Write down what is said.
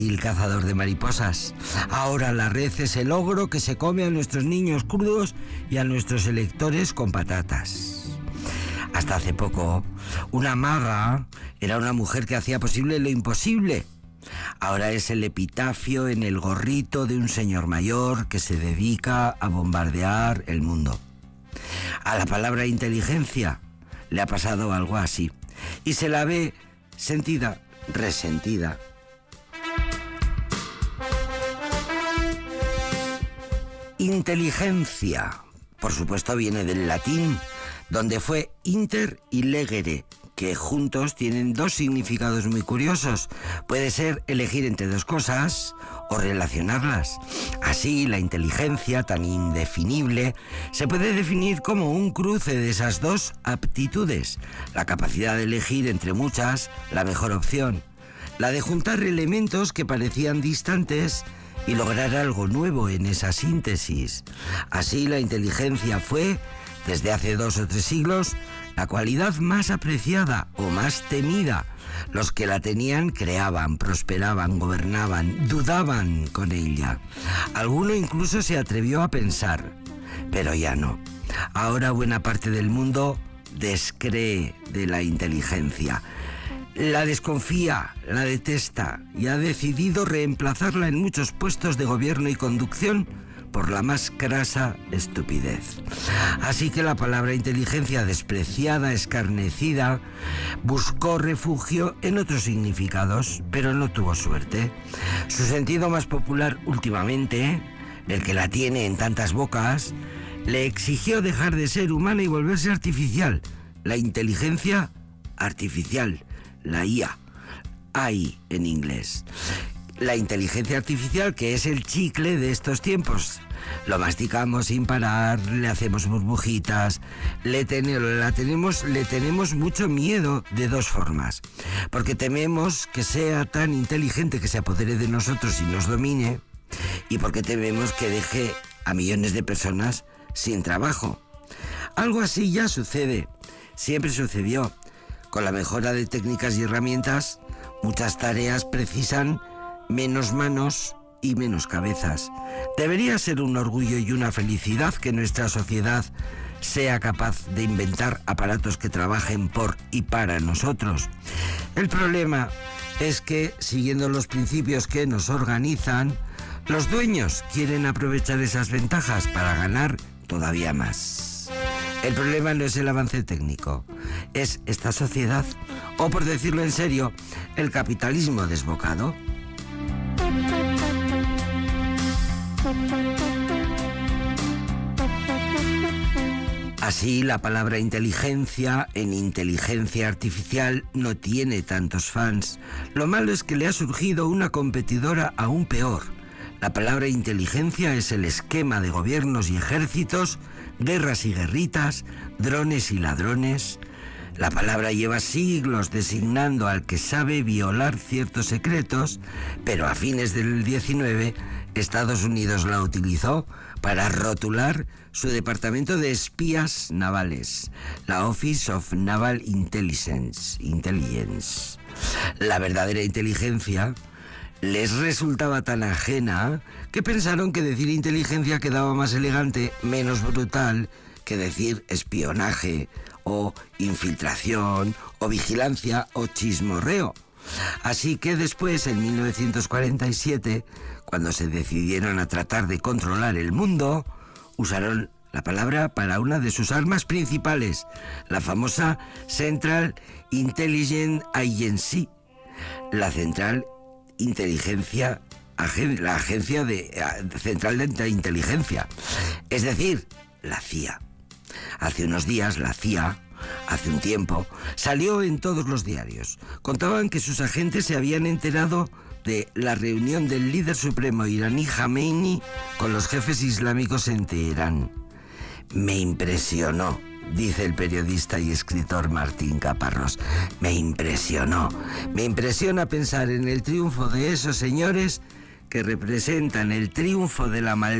El cazador de mariposas. Ahora la red es el ogro que se come a nuestros niños crudos y a nuestros electores con patatas. Hasta hace poco, una maga era una mujer que hacía posible lo imposible. Ahora es el epitafio en el gorrito de un señor mayor que se dedica a bombardear el mundo. A la palabra inteligencia le ha pasado algo así, y se la ve sentida, resentida. Inteligencia, por supuesto, viene del latín, donde fue inter y legere, que juntos tienen dos significados muy curiosos. Puede ser elegir entre dos cosas o relacionarlas. Así, la inteligencia, tan indefinible, se puede definir como un cruce de esas dos aptitudes, la capacidad de elegir entre muchas la mejor opción, la de juntar elementos que parecían distantes y lograr algo nuevo en esa síntesis. Así, la inteligencia fue, desde hace 2 o 3 siglos, la cualidad más apreciada o más temida. Los que la tenían creaban, prosperaban, gobernaban, dudaban con ella. Alguno incluso se atrevió a pensar, pero ya no. Ahora buena parte del mundo descree de la inteligencia. La desconfía, la detesta y ha decidido reemplazarla en muchos puestos de gobierno y conducción por la más crasa estupidez. Así que la palabra inteligencia, despreciada, escarnecida, buscó refugio en otros significados, pero no tuvo suerte. Su sentido más popular últimamente, el que la tiene en tantas bocas, le exigió dejar de ser humana y volverse artificial. La inteligencia artificial, la IA, AI en inglés. La inteligencia artificial, que es el chicle de estos tiempos. Lo masticamos sin parar, le hacemos burbujitas, le tenemos mucho miedo de dos formas. Porque tememos que sea tan inteligente que se apodere de nosotros y nos domine, y porque tememos que deje a millones de personas sin trabajo. Algo así ya sucede, siempre sucedió. Con la mejora de técnicas y herramientas, muchas tareas precisan menos manos y menos cabezas. Debería ser un orgullo y una felicidad que nuestra sociedad sea capaz de inventar aparatos que trabajen por y para nosotros. El problema es que, siguiendo los principios que nos organizan, los dueños quieren aprovechar esas ventajas para ganar todavía más. El problema no es el avance técnico, es esta sociedad, o por decirlo en serio, el capitalismo desbocado. Así, la palabra inteligencia en inteligencia artificial no tiene tantos fans. Lo malo es que le ha surgido una competidora aún peor. La palabra inteligencia es el esquema de gobiernos y ejércitos, guerras y guerritas, drones y ladrones. La palabra lleva siglos designando al que sabe violar ciertos secretos, pero a fines del 19 Estados Unidos la utilizó para rotular su departamento de espías navales, la Office of Naval Intelligence. La verdadera inteligencia les resultaba tan ajena que pensaron que decir inteligencia quedaba más elegante, menos brutal, que decir espionaje o infiltración o vigilancia o chismorreo. Así que después, en 1947, cuando se decidieron a tratar de controlar el mundo, usaron la palabra para una de sus armas principales, la famosa Central Intelligence Agency, la Central Inteligencia, la Agencia Central de Inteligencia, es decir, la CIA. Hace unos días la CIA, hace un tiempo, salió en todos los diarios. Contaban que sus agentes se habían enterado de la reunión del líder supremo iraní Jamenei con los jefes islámicos en Teherán. Me impresionó, dice el periodista y escritor Martín Caparrós. Me impresionó. Me impresiona pensar en el triunfo de esos señores que representan el triunfo de la maldad